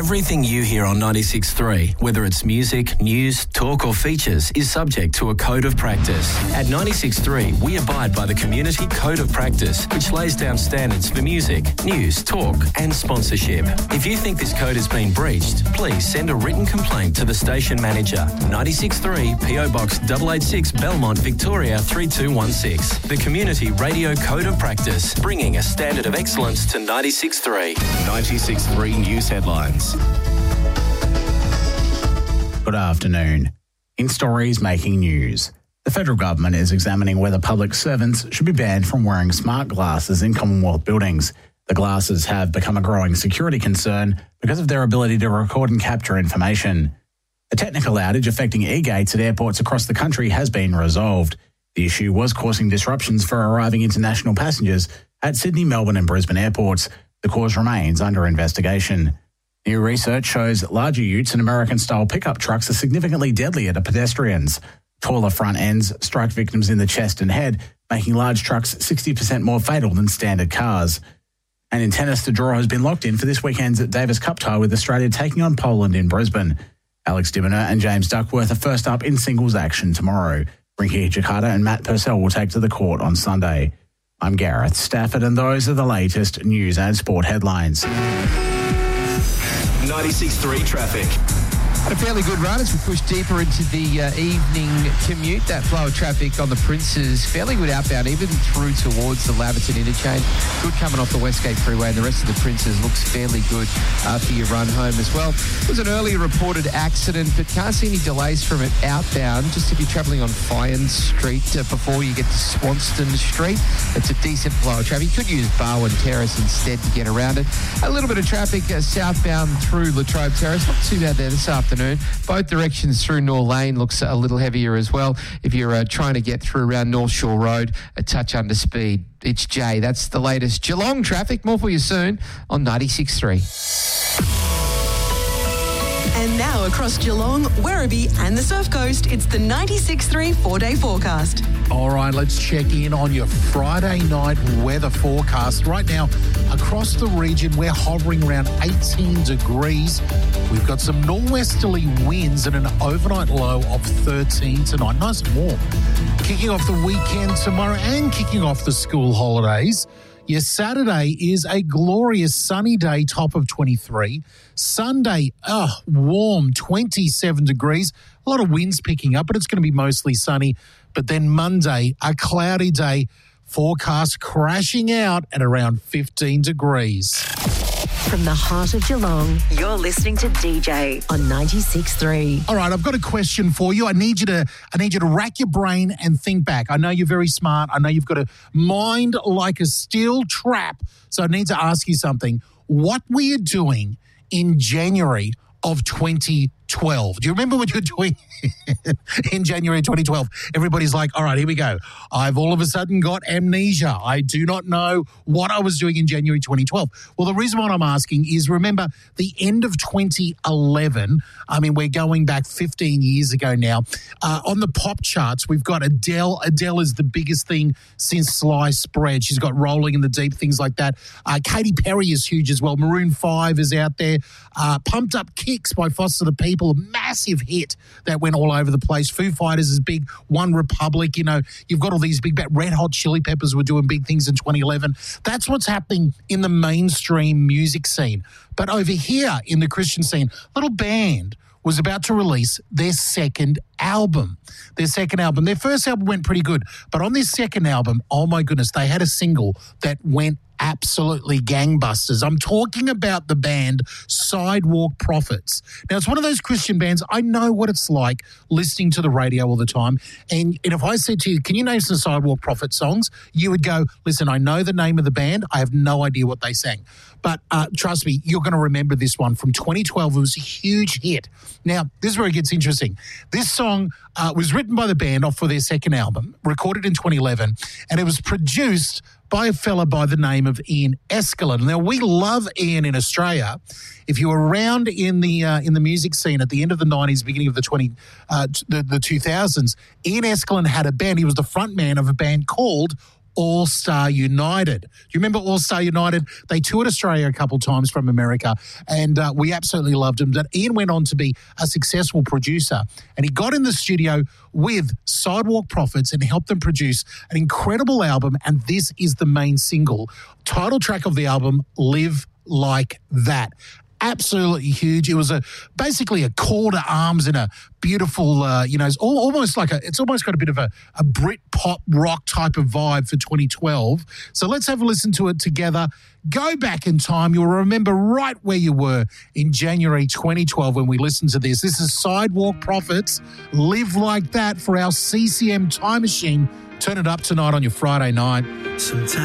Everything you hear on 96.3, whether it's music, news, talk or features, is subject to a code of practice. At 96.3, we abide by the Community Code of Practice, which lays down standards for music, news, talk and sponsorship. If you think this code has been breached, please send a written complaint to the station manager. 96.3 PO Box 886 Belmont, Victoria 3216. The Community Radio Code of Practice, bringing a standard of excellence to 96.3. 96.3 News Headlines. Good afternoon. In stories making news, the federal government is examining whether public servants should be banned from wearing smart glasses in Commonwealth buildings. The glasses have become a growing security concern because of their ability to record and capture information. A technical outage affecting e-gates at airports across the country has been resolved. The issue was causing disruptions for arriving international passengers at Sydney, Melbourne and Brisbane airports. The cause remains under investigation. New research shows larger utes and American-style pickup trucks are significantly deadlier to pedestrians. Taller front ends strike victims in the chest and head, making large trucks 60% more fatal than standard cars. And in tennis, the draw has been locked in for this weekend's Davis Cup tie, with Australia taking on Poland in Brisbane. Alex de Minaur and James Duckworth are first up in singles action tomorrow. Rinky Hijikata and Matt Purcell will take to the court on Sunday. I'm Gareth Stafford, and those are the latest news and sport headlines. 96.3 traffic. Had a fairly good run as we push deeper into the evening commute. That flow of traffic on the Princes, fairly good outbound, even through towards the Laverton interchange. Good coming off the Westgate Freeway, and the rest of the Princes looks fairly good for your run home as well. It was an earlier reported accident, but can't see any delays from it outbound. Just if you're travelling on Fyans Street before you get to Swanston Street, it's a decent flow of traffic. You could use Barwon Terrace instead to get around it. A little bit of traffic southbound through Latrobe Terrace. Not too bad there this afternoon. Both directions through North Lane looks a little heavier as well. If you're trying to get through around North Shore Road, a touch under speed. It's Jay. That's the latest Geelong traffic. More for you soon on 96.3. And now across Geelong, Werribee and the Surf Coast, it's the 96.3 4-day forecast. All right, let's check in on your Friday night weather forecast. Right now, across the region, we're hovering around 18 degrees. We've got some northwesterly winds and an overnight low of 13 tonight. Nice and warm. Kicking off the weekend tomorrow and kicking off the school holidays. Yes, Saturday is a glorious sunny day, top of 23. Sunday, warm, 27 degrees. A lot of winds picking up, but it's going to be mostly sunny. But then Monday, a cloudy day, forecast crashing out at around 15 degrees. From the heart of Geelong, you're listening to DJ on 96.3. All right, I've got a question for you. I need you to rack your brain and think back. I know you're very smart. I know you've got a mind like a steel trap. So I need to ask you something. What were you doing in January of 2012? Do you remember what you were doing in January 2012? Everybody's like, all right, here we go. I've all of a sudden got amnesia. I do not know what I was doing in January 2012. Well, the reason why I'm asking is, remember the end of 2011. I mean, we're going back 15 years ago now. On the pop charts, we've got Adele. Adele is the biggest thing since Sliced Bread. She's got Rolling in the Deep, things like that. Katy Perry is huge as well. Maroon 5 is out there. Pumped Up Kicks by Foster the People, a massive hit that went all over the place. Foo Fighters is big. One Republic, you've got all these big, Red Hot Chili Peppers were doing big things in 2011. That's what's happening in the mainstream music scene. But over here in the Christian scene, little band was about to release their second album. Their first album went pretty good, but on this second album, oh my goodness, they had a single that went absolutely gangbusters. I'm talking about the band Sidewalk Prophets. Now, it's one of those Christian bands. I know what it's like listening to the radio all the time. And if I said to you, can you name some Sidewalk Prophet songs? You would go, listen, I know the name of the band. I have no idea what they sang. But trust me, you're going to remember this one from 2012. It was a huge hit. Now, this is where it gets interesting. This song was written by the band off for their second album, recorded in 2011, and it was produced by a fella by the name of Ian Escalon. Now, we love Ian in Australia. If you were around in the music scene at the end of the 90s, beginning of the 2000s, Ian Escalon had a band. He was the front man of a band called All Star United. Do you remember All Star United? They toured Australia a couple times from America, and we absolutely loved them. But Ian went on to be a successful producer, and he got in the studio with Sidewalk Prophets and helped them produce an incredible album, and this is the main single. Title track of the album, Live Like That. Absolutely huge. It was basically a call to arms in a beautiful, it's almost got a bit of a Brit pop rock type of vibe for 2012. So let's have a listen to it together. Go back in time. You'll remember right where you were in January 2012 when we listened to this. This is Sidewalk Prophets, Live Like That for our CCM Time Machine. Turn it up tonight on your Friday night.